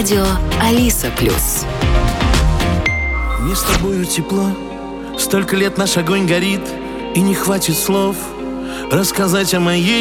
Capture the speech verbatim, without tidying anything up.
Радио Алиса Плюс. Мне с тобою тепло, столько лет наш огонь горит, и не хватит слов рассказать о моей